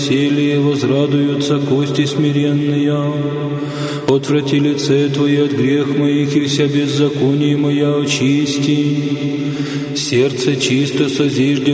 веселье возрадуются кости смиренные. Отврати лице Твое от грех моих, и вся беззаконие моя очисти. Сердце чисто созижди